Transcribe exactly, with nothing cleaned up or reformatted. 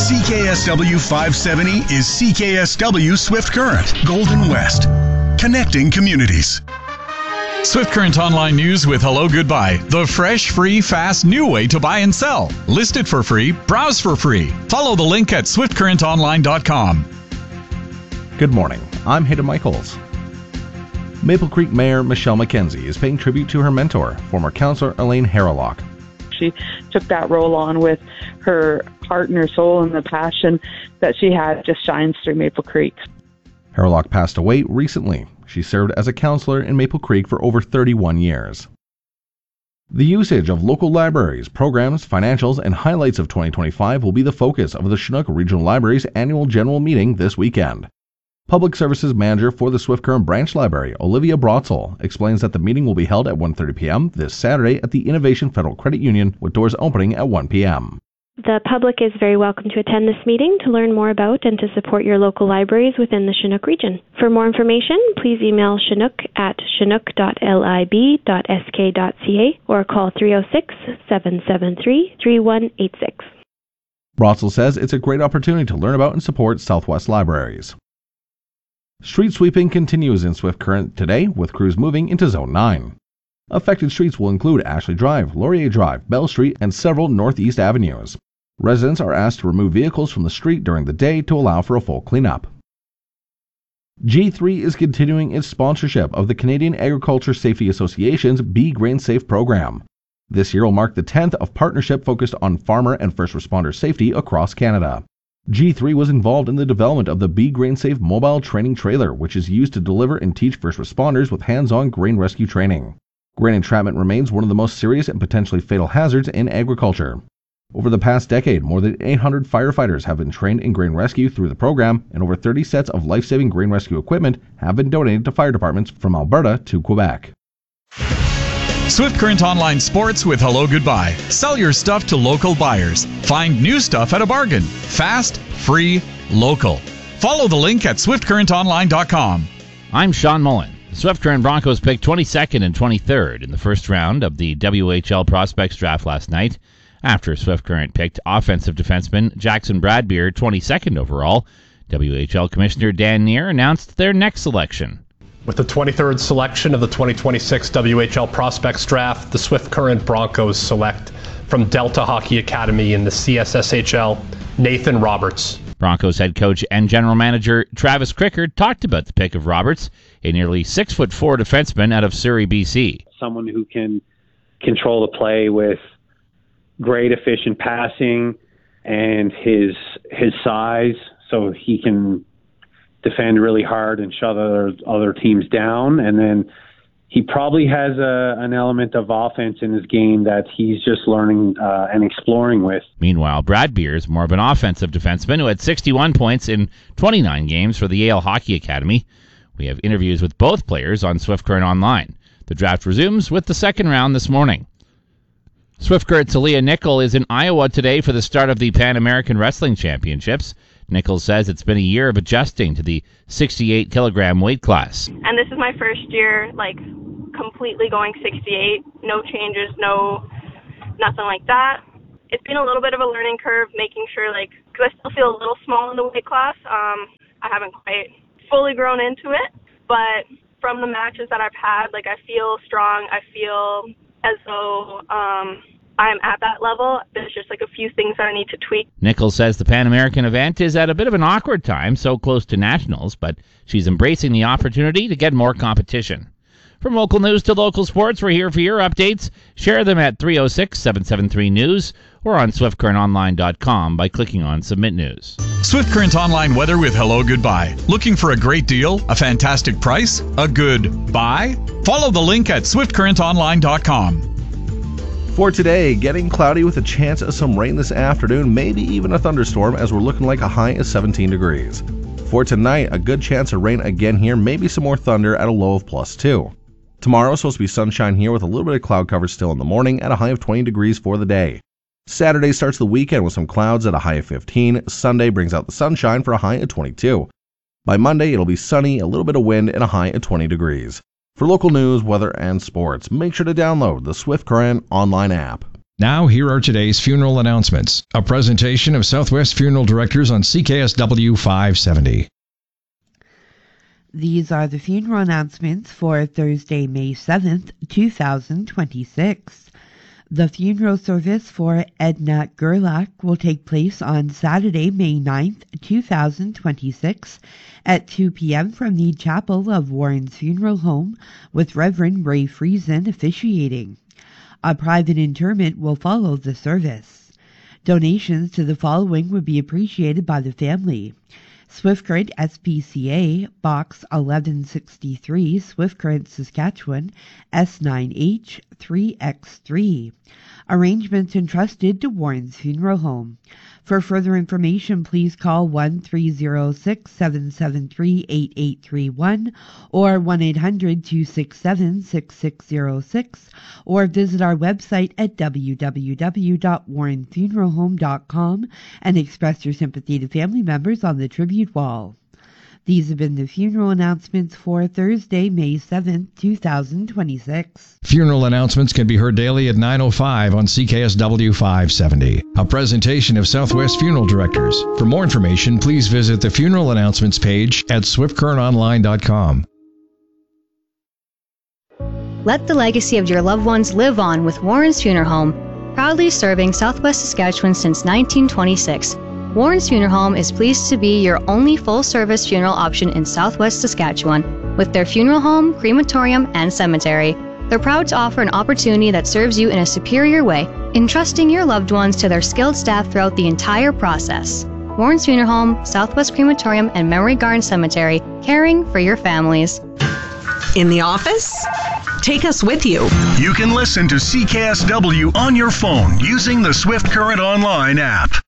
C K S W five seventy is C K S W Swift Current, Golden West. Connecting communities. Swift Current Online News with Hello Goodbye. The fresh, free, fast, new way to buy and sell. List it for free. Browse for free. Follow the link at swift current online dot com. Good morning. I'm Hayden Michaels. Maple Creek Mayor Michelle McKenzie is paying tribute to her mentor, former councillor Elaine Harralock. She took that role on with her heart and her soul, and the passion that she had just shines through Maple Creek. Harralock passed away recently. She served as a councillor in Maple Creek for over thirty-one years. The usage of local libraries, programs, financials, and highlights of twenty twenty-five will be the focus of the Chinook Regional Library's annual general meeting this weekend. Public Services Manager for the Swift Current Branch Library, Olivia Brotzel, explains that the meeting will be held at one thirty p.m. this Saturday at the Innovation Federal Credit Union, with doors opening at one p.m. The public is very welcome to attend this meeting to learn more about and to support your local libraries within the Chinook region. For more information, please email chinook at chinook dot lib dot s k dot c a or call three oh six, seven seven three, three one eight six. Brotzel says it's a great opportunity to learn about and support Southwest libraries. Street sweeping continues in Swift Current today, with crews moving into Zone nine. Affected streets will include Ashley Drive, Laurier Drive, Bell Street, and several northeast avenues. Residents are asked to remove vehicles from the street during the day to allow for a full cleanup. G three is continuing its sponsorship of the Canadian Agriculture Safety Association's Be Grain Safe program. This year will mark the tenth of partnership focused on farmer and first responder safety across Canada. G three was involved in the development of the Be Grain Safe mobile training trailer, which is used to deliver and teach first responders with hands-on grain rescue training. Grain entrapment remains one of the most serious and potentially fatal hazards in agriculture. Over the past decade, more than eight hundred firefighters have been trained in grain rescue through the program, and over thirty sets of life-saving grain rescue equipment have been donated to fire departments from Alberta to Quebec. Swift Current Online Sports with Hello Goodbye. Sell your stuff to local buyers. Find new stuff at a bargain. Fast, free, local. Follow the link at swift current online dot com. I'm Sean Mullen. The Swift Current Broncos picked twenty-second and twenty-third in the first round of the W H L Prospects Draft last night. After Swift Current picked offensive defenseman Jackson Bradbeer twenty-second overall, W H L Commissioner Dan Neer announced their next selection. With the twenty-third selection of the twenty twenty-six W H L Prospects Draft, the Swift Current Broncos select from Delta Hockey Academy in the C S S H L, Nathan Roberts. Broncos head coach and general manager Travis Crickard talked about the pick of Roberts, a nearly six foot four defenseman out of Surrey, B C. Someone who can control the play with great efficient passing and his his size, so he can defend really hard and shut other other teams down. And then he probably has a, an element of offense in his game that he's just learning uh, and exploring with. Meanwhile, Brad Beer is more of an offensive defenseman who had sixty-one points in twenty-nine games for the Yale Hockey Academy. We have interviews with both players on Swift Current Online. The draft resumes with the second round this morning. Swift Current's Aaliyah Nickel is in Iowa today for the start of the Pan American Wrestling Championships. Nichols says it's been a year of adjusting to the sixty-eight kilogram weight class. And this is my first year, like, completely going sixty-eight. No changes, no, nothing like that. It's been a little bit of a learning curve, making sure, like, because I still feel a little small in the weight class. Um, I haven't quite fully grown into it, but from the matches that I've had, like, I feel strong. I feel as though um, I'm at that level. There's just like a few things that I need to tweak. Nichols says the Pan American event is at a bit of an awkward time, so close to nationals, but she's embracing the opportunity to get more competition. From local news to local sports, we're here for your updates. Share them at three oh six, seven seven three, news or on swift current online dot com by clicking on Submit News. Swift Current Online weather with Hello Goodbye. Looking for a great deal, a fantastic price, a good buy? Follow the link at swift current online dot com. For today, getting cloudy with a chance of some rain this afternoon, maybe even a thunderstorm, as we're looking like a high of seventeen degrees. For tonight, a good chance of rain again here, maybe some more thunder at a low of plus two. Tomorrow, supposed to be sunshine here with a little bit of cloud cover still in the morning at a high of twenty degrees for the day. Saturday starts the weekend with some clouds at a high of fifteen. Sunday brings out the sunshine for a high of twenty-two. By Monday, it'll be sunny, a little bit of wind, and a high of twenty degrees. For local news, weather, and sports, make sure to download the Swift Current online app. Now, here are today's funeral announcements. A presentation of Southwest Funeral Directors on C K S W five seventy. These are the funeral announcements for Thursday, May seventh, two thousand twenty-six. The funeral service for Edna Gerlach will take place on Saturday, May ninth, two thousand twenty-six at two p.m. from the chapel of Warren's Funeral Home, with Reverend Ray Friesen officiating. A private interment will follow the service. Donations to the following would be appreciated by the family: Swift Current S P C A, Box eleven sixty-three, Swift Current, Saskatchewan, S nine H three X three. Arrangements entrusted to Warren's Funeral Home. For further information, please call one three zero six, seven seven three, eight eight three one or one eight hundred, two six seven, six six zero six, or visit our website at w w w dot warren funeral home dot com and express your sympathy to family members on the tribute wall. These have been the funeral announcements for Thursday, May seventh, two thousand twenty-six. Funeral announcements can be heard daily at nine oh five on C K S W five seventy. A presentation of Southwest Funeral Directors. For more information, please visit the funeral announcements page at swift current online dot com. Let the legacy of your loved ones live on with Warren's Funeral Home, proudly serving Southwest Saskatchewan since nineteen twenty-six. Warren's Funeral Home is pleased to be your only full-service funeral option in Southwest Saskatchewan. With their funeral home, crematorium, and cemetery, they're proud to offer an opportunity that serves you in a superior way, entrusting your loved ones to their skilled staff throughout the entire process. Warren's Funeral Home, Southwest Crematorium, and Memory Garden Cemetery, caring for your families. In the office? Take us with you. You can listen to C K S W on your phone using the Swift Current Online app.